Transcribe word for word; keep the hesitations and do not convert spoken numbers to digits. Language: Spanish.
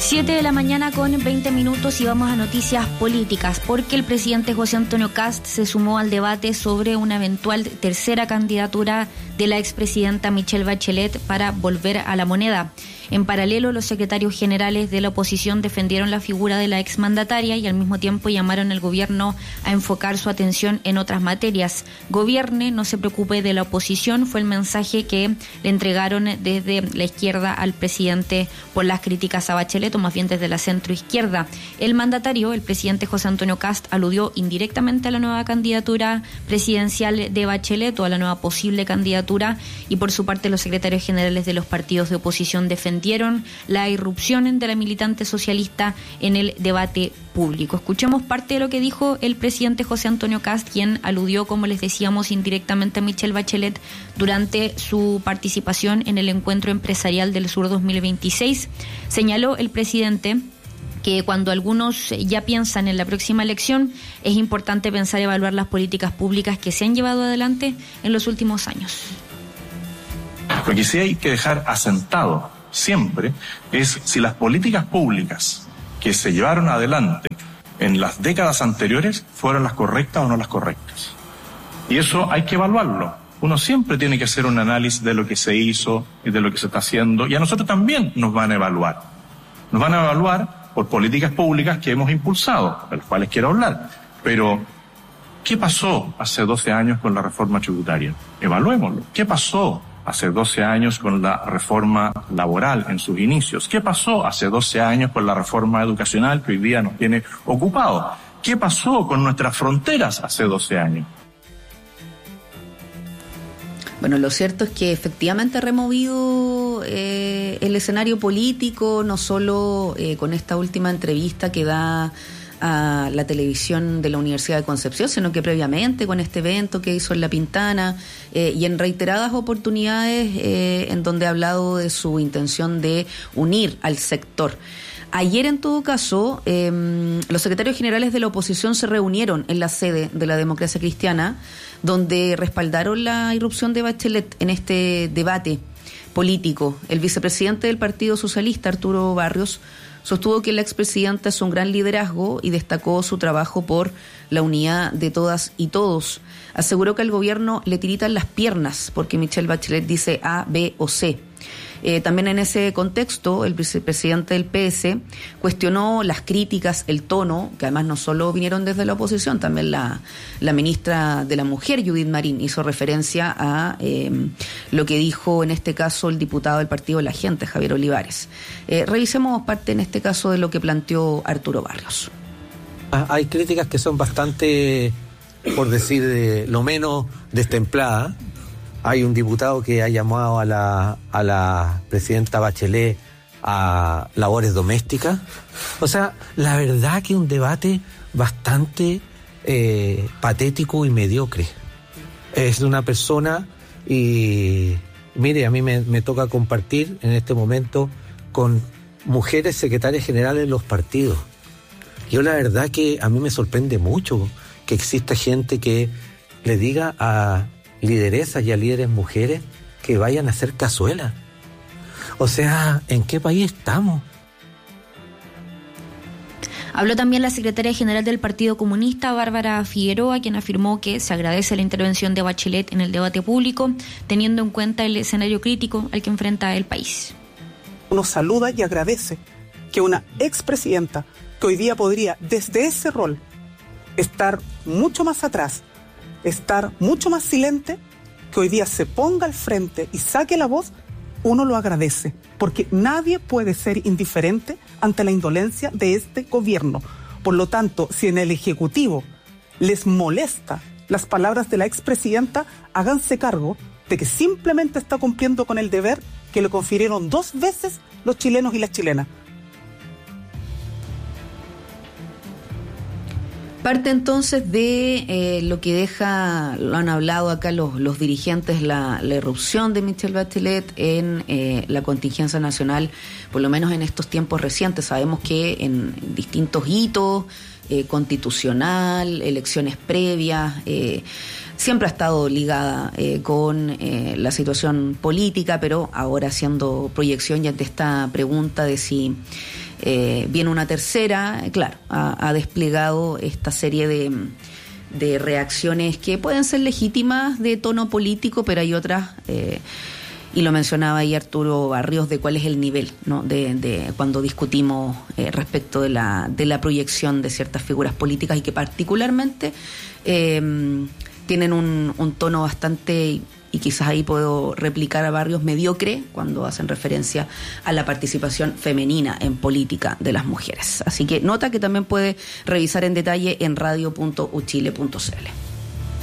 siete de la mañana con veinte minutos y vamos a noticias políticas, porque el presidente José Antonio Kast se sumó al debate sobre una eventual tercera candidatura de la expresidenta Michelle Bachelet para volver a la moneda. En paralelo, los secretarios generales de la oposición defendieron la figura de la exmandataria y al mismo tiempo llamaron al gobierno a enfocar su atención en otras materias. Gobierne, no se preocupe de la oposición, fue el mensaje que le entregaron desde la izquierda al presidente por las críticas a Bachelet, o más bien desde la centroizquierda. El mandatario, el presidente José Antonio Kast, aludió indirectamente a la nueva candidatura presidencial de Bachelet o a la nueva posible candidatura, y por su parte los secretarios generales de los partidos de oposición defendieron la irrupción de la militante socialista en el debate público. Escuchemos parte de lo que dijo el presidente José Antonio Kast, quien aludió, como les decíamos, indirectamente a Michelle Bachelet durante su participación en el Encuentro Empresarial del Sur dos mil veintiséis. Señaló el presidente que cuando algunos ya piensan en la próxima elección, es importante pensar y evaluar las políticas públicas que se han llevado adelante en los últimos años. Lo que sí hay que dejar asentado siempre es si las políticas públicas que se llevaron adelante en las décadas anteriores fueron las correctas o no las correctas. Y eso hay que evaluarlo. Uno siempre tiene que hacer un análisis de lo que se hizo y de lo que se está haciendo, y a nosotros también nos van a evaluar. Nos van a evaluar por políticas públicas que hemos impulsado, de las cuales quiero hablar. Pero, ¿qué pasó hace doce años con la reforma tributaria? Evaluémoslo. ¿Qué pasó hace doce años con la reforma laboral en sus inicios? ¿Qué pasó hace doce años con la reforma educacional que hoy día nos tiene ocupados? ¿Qué pasó con nuestras fronteras hace doce años? Bueno, lo cierto es que efectivamente ha removido eh, el escenario político, no solo eh, con esta última entrevista que da a la televisión de la Universidad de Concepción, sino que previamente con este evento que hizo en La Pintana eh, y en reiteradas oportunidades eh, en donde ha hablado de su intención de unir al sector. Ayer, en todo caso, eh, los secretarios generales de la oposición se reunieron en la sede de la Democracia Cristiana, donde respaldaron la irrupción de Bachelet en este debate político. El vicepresidente del Partido Socialista, Arturo Barrios, sostuvo que la expresidenta es un gran liderazgo y destacó su trabajo por la unidad de todas y todos. Aseguró que al gobierno le tiritan las piernas porque Michelle Bachelet dice A, B o C. Eh, también en ese contexto, el vicepresidente del P S cuestionó las críticas, el tono, que además no solo vinieron desde la oposición, también la, la ministra de la Mujer, Judith Marín, hizo referencia a eh, lo que dijo en este caso el diputado del Partido de la Gente, Javier Olivares. Eh, revisemos parte en este caso de lo que planteó Arturo Barrios. Hay críticas que son bastante, por decir de lo menos, destempladas. Hay un diputado que ha llamado a la, a la presidenta Bachelet a labores domésticas. O sea, la verdad que es un debate bastante eh, patético y mediocre. Es de una persona y, mire, a mí me, me toca compartir en este momento con mujeres secretarias generales de los partidos. Yo la verdad que a mí me sorprende mucho que exista gente que le diga a lideresas y a líderes mujeres que vayan a hacer cazuela. O sea, ¿en qué país estamos? Habló también la secretaria general del Partido Comunista, Bárbara Figueroa, quien afirmó que se agradece la intervención de Bachelet en el debate público, teniendo en cuenta el escenario crítico al que enfrenta el país. Uno saluda y agradece que una expresidenta, que hoy día podría, desde ese rol, estar mucho más atrás, estar mucho más silente, que hoy día se ponga al frente y saque la voz, uno lo agradece, porque nadie puede ser indiferente ante la indolencia de este gobierno. Por lo tanto, si en el Ejecutivo les molesta las palabras de la expresidenta, háganse cargo de que simplemente está cumpliendo con el deber que le confirieron dos veces los chilenos y las chilenas. Parte entonces de eh, lo que deja, lo han hablado acá los, los dirigentes, la, la irrupción de Michelle Bachelet en eh, la contingencia nacional, por lo menos en estos tiempos recientes. Sabemos que en distintos hitos, eh, constitucional, elecciones previas, eh, siempre ha estado ligada eh, con eh, la situación política, pero ahora haciendo proyección ya ante esta pregunta de si Eh, viene una tercera, eh, claro, ha, ha desplegado esta serie de, de reacciones que pueden ser legítimas de tono político, pero hay otras, eh, y lo mencionaba ahí Arturo Barrios, de cuál es el nivel, ¿no? de, de cuando discutimos eh, respecto de la, de la proyección de ciertas figuras políticas y que particularmente eh, tienen un, un tono bastante, y quizás ahí puedo replicar a Barrios, mediocre cuando hacen referencia a la participación femenina en política de las mujeres. Así que nota que también puede revisar en detalle en radio punto uchile punto c l.